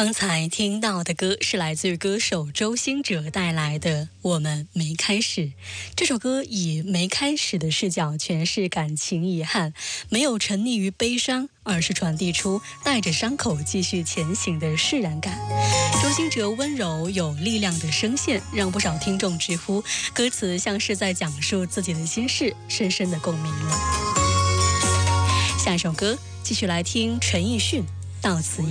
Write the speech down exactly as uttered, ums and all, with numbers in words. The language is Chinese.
刚才听到的歌是来自于歌手周兴哲带来的《我们没开始》。这首歌以没开始的视角诠释感情遗憾，没有沉溺于悲伤，而是传递出带着伤口继续前行的释然感。周兴哲温柔有力量的声线，让不少听众直呼歌词像是在讲述自己的心事，深深的共鸣了。下一首歌继续来听陈奕迅《到此一